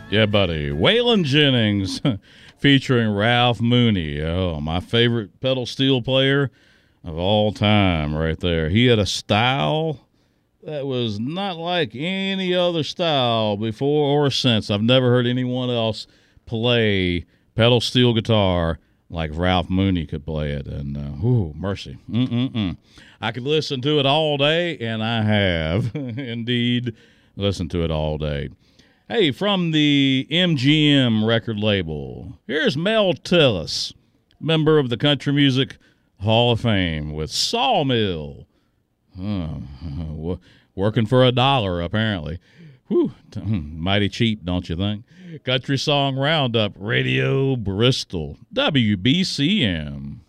Yeah, buddy. Waylon Jennings featuring Ralph Mooney. Oh, my favorite pedal steel player of all time right there. He had a style that was not like any other style before or since. I've never heard anyone else play pedal steel guitar like Ralph Mooney could play it. And, mercy. I could listen to it all day, and I have indeed listened to it all day. Hey, from the MGM record label, here's Mel Tillis, member of the Country Music Hall of Fame, with Sawmill. Working for $1, apparently. Whew, mighty cheap, don't you think? Country Song Roundup, Radio Bristol, WBCM.